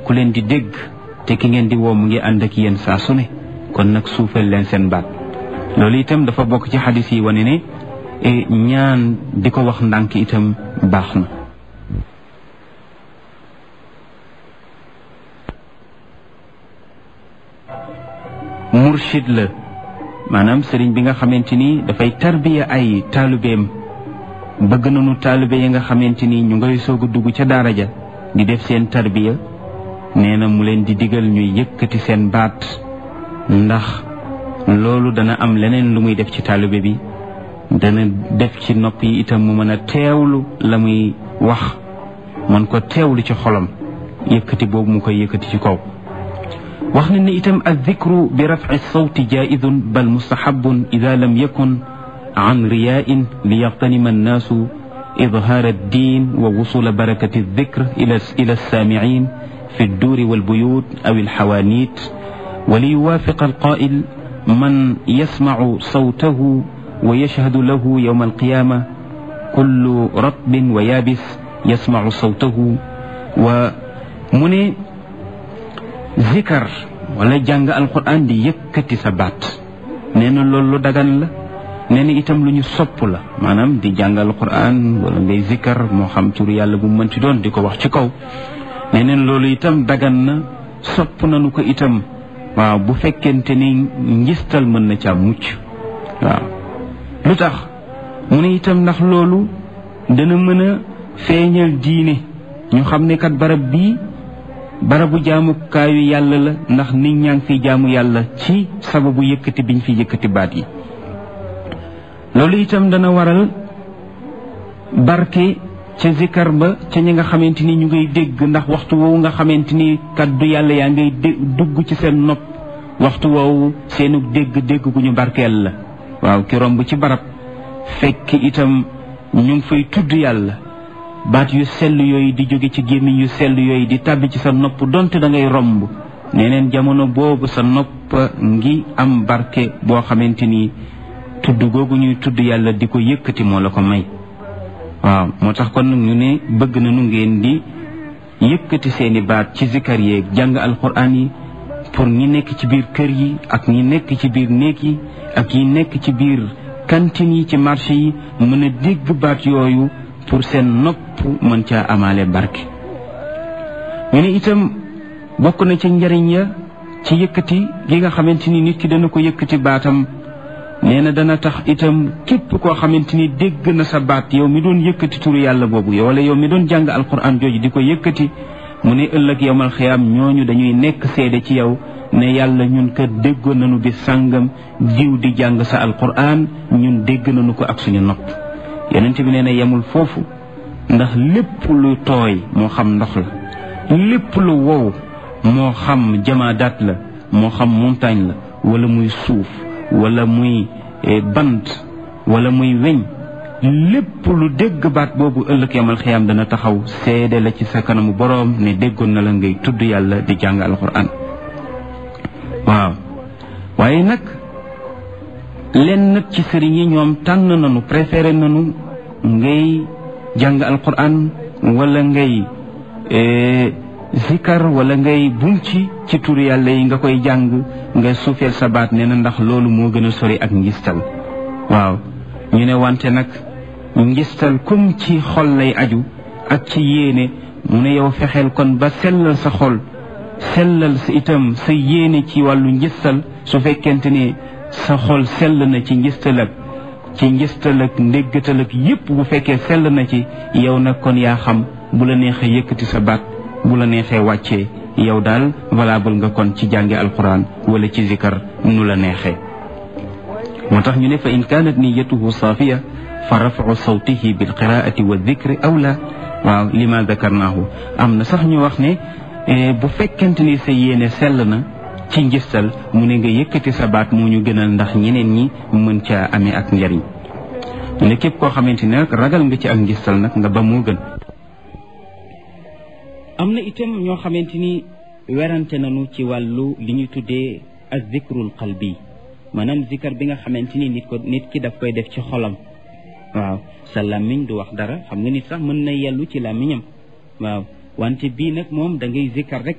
ku leen di dégg te ki ngeen di woo mu ngi ànd ak yéen saa su ne kon nag suufal leen seen baat. loolu itam dafa bokk ci xadis yi wane ne ñaan di ko wax ndànk itam baax na. murshid la maanaam sëriñ bi nga xamante ni dafay tarbiya ay taalibeem bëgg nañu taalibe yi nga xamante ni ñu ngay soog a dugg ca daara ja di def seen tarbiya nee na mu leen di digal ñuy yëkkati seen baat ndax loolu dana am leneen lu muy def ci taalibe bi dana def ci nopp yi itam mu mën a teewlu la muy wax mën ko teewlu ci xolam yëkkati boobu mu koy yëkkati ci kaw. wax nañ ne itam addikru bi rafci sawti jaidun bal mustahabun ida lam yakun an riyain li yaxtanima annaasu idhaar addin wa wusula barakati addikr ila alsaamicin fi adduuri walbuyut aw alxawaanit wa li yuwaafiqa alqaail man yasmacu sawtahu wa yashhadu lahu yowma alqiyaama kullu ratbin wa yaabis yasmacu sawtahu wa mu ne zikar wala jàng alquran di yëkkati sa baat nee na loolu lu dagan la nee na itam lu ñu sopp la maanaam di jàng alquran wala ngay zikar moo xam turu yàlla bu mu mënti doon di ko wax ci kaw nee na loolu itam dagan na sopp nañu ko itam waaw bu fekkente ni ngistal mën na caa mucc waaw lu tax mu ne itam ndax loolu dana mën a feeñal diine ñu xam ne kat barab bii barabu jaamukaayu yàlla la ndax nit ñaa ngi fiy jaamu yàlla ci sababu yëkkati biñ fi yëkkati baat yi loolu itam dana waral barke ca zikar ba ca ñi nga xamante ni ñu ngay dégg ndax waxtu woowu nga xamante ni kaddu yàlla yaa ngay dugg ci seen nopp waxtu woowu seenu dégg gu ñu barkeel la waaw ki romb ci barab fekk itam ñu ngi fay tudd yàlla baat yu sell yooyu di jóge ci gémmiñ yu sell yooyu di tàbbi ci sa nopp donte da ngay romb neneen jamono boobu sa nopp ngi am barke boo xamante ni tudd googu ñuy tudd yàlla di ko yëkkati moo la ko may waaw moo tax kon ñu ne bëgg nañu ngeen di yëkkati seeni baat ci zikar yeeg jàng alquran yi pour ñi nekk ci biir kër yi ak ñi nekk ci biir néeg yi ak ñi nekk ci biir cantine yi ci marché yi mën a dégg baat yooyu pour seen nopp mën caa amaale barke. ñu ne itam bokk na ci njariñ ya ci yëkkati gi nga xamante ni nit ki dana ko yëkkati baatam nee na dana tax itam képp koo xamante ni dégg na sa baat yow mi doon yëkkati turu yàlla boobu yow wala yow mi doon jàng alquran jooju di ko yëkkati mu ne ëllëg yowmal xiyaam ñooñu dañuy nekk seede ci yow ne yàlla ñun kat déggoon nañu bi sàngam diw di jàng sa alquran ñun dégg nañu ko ak suñu nopp. yonent bi nee na yemul foofu ndax lépp lu tooy moo xam ndox la lépp lu wow moo xam jamaadaat la moo xam montagne la wala muy suuf wala muy bant wala muy weñ lépp lu dégg baat boobu ëllëg yamal xiyaam dana taxaw seede la ci sa kanamu boroom ne déggoon na la ngay tudd yàlla di jàng alquran waaw waaye nag leen nag ci sëriñ yi ñoom tànn nañu préféré nañu ngay jàng alquran wala ngay zikar wala ngay bunci ci turu yàlla yi nga koy jàng nga suufeel sa baat nee na ndax loolu moo gën a sori ak ngistal waaw ñu ne wante nag ngistal comme ci xol lay aju ak ci yéene mu ne yow fexeel kon ba sellal sa xol sellal sa itam sa yéene ci wàllu ngistal su fekkente ne sa xol sell na ci ngistal ak ndéggatal ak yépp bu fekkee sell na ci yow nag kon yaa xam bu la neexee yëkkati sa baat bu la neexee wàccee yow daal valable nga kon ci jàngi alquran wala ci zikar nu la neexee moo tax ñu ne fa in kaanat niyatuhu saafiya fa rafau sawtihi bil qiraati wa dikri awla waaw lima dakarnaahu am na sax ñu wax ne bu fekkente ni sa yéene sell na ci ngistal mu ne nga yëkkati sa baat moo ñu gënal ndax ñeneen ñi mën caa amee ak njariñ mu ne képp koo xamante ne nag ragal nga ci ak ngistal nag nga ba moo gën. am na itam ñoo xamante ni werante nañu ci wàllu li ñuy tuddee az-zikrul qalbi maanaam zikar bi nga xamante ni nit ki daf koy def ci xolam waaw sa làmmiñ du wax dara xam nga nit sax mën na yellu ci làmmiñam waaw wante bii nag moom da ngay zikar rek